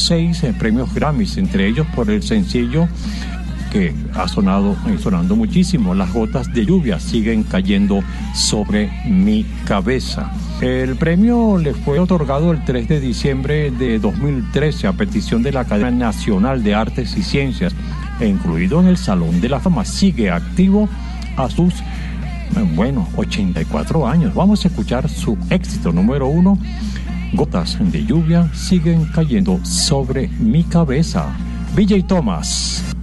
6 premios Grammys, entre ellos por el sencillo que ha sonando muchísimo, Las gotas de lluvia siguen cayendo sobre mi cabeza. El premio le fue otorgado el 3 de diciembre de 2013 a petición de la Academia Nacional de Artes y Ciencias e incluido en el Salón de la Fama. Sigue activo a sus 84 años. Vamos a escuchar su éxito número 1, Gotas de lluvia siguen cayendo sobre mi cabeza. BJ Thomas.